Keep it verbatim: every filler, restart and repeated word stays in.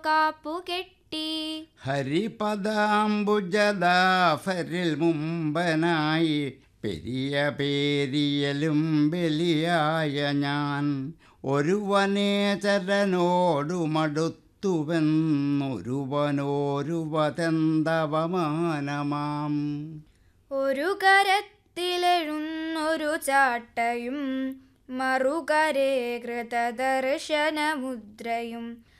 കാപ്പുകെട്ടി ഹരിപദാംബുജദാഫരിൽ മുമ്പനായി പെരിയ പേരിയലും ബലിയായ ഞാൻ ഒരുവനേചരനോടു മടുത്തുവെന്നൊരുവനോരുവതെന്തവമാനമാം. ഒരു കരത്തിലെഴുന്നൊരു ചാട്ടയും മറുകരേ കൃതദർശനമുദ്രയും